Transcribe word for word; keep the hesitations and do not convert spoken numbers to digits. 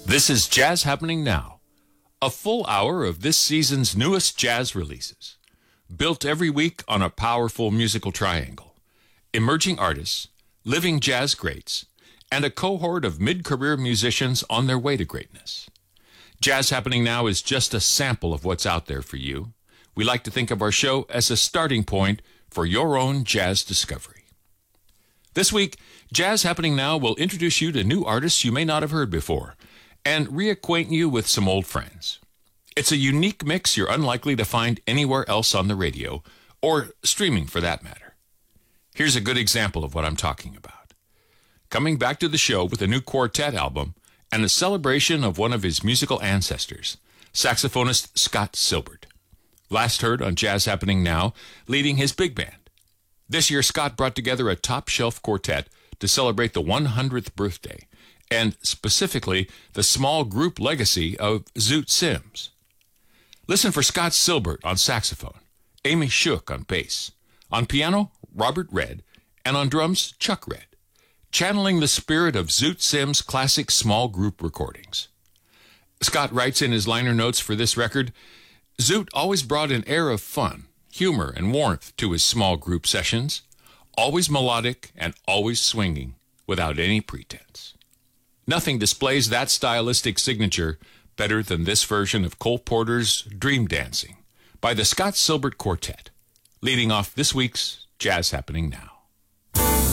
This is Jazz Happening Now, a full hour of this season's newest jazz releases, built every week on a powerful musical triangle: emerging artists, living jazz greats, and a cohort of mid-career musicians on their way to greatness. Jazz Happening Now is just a sample of what's out there for you. We like to think of our show as a starting point for your own jazz discovery. This week, Jazz Happening Now will introduce you to new artists you may not have heard before, and reacquaint you with some old friends. It's a unique mix you're unlikely to find anywhere else on the radio, or streaming for that matter. Here's a good example of what I'm talking about. Coming back to the show with a new quartet album and a celebration of one of his musical ancestors, saxophonist Scott Silbert. Last heard on Jazz Happening Now, leading his big band. This year, Scott brought together a top-shelf quartet to celebrate the one hundredth birthday, and specifically the small group legacy of Zoot Sims. Listen for Scott Silbert on saxophone, Amy Shook on bass, on piano, Robert Redd, and on drums, Chuck Redd, channeling the spirit of Zoot Sims' classic small group recordings. Scott writes in his liner notes for this record, Zoot always brought an air of fun, humor, and warmth to his small group sessions, always melodic and always swinging, without any pretense. Nothing displays that stylistic signature better than this version of Cole Porter's Dream Dancing by the Scott Silbert Quartet, leading off this week's Jazz Happening Now.